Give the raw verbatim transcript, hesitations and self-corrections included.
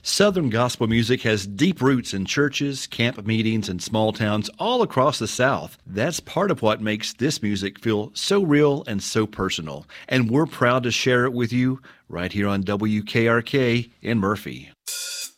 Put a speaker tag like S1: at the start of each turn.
S1: Southern gospel music has deep roots in churches, camp meetings, and small towns all across the South. That's part of what makes this music feel so real and so personal. And we're proud to share it with you right here on W K R K in Murphy.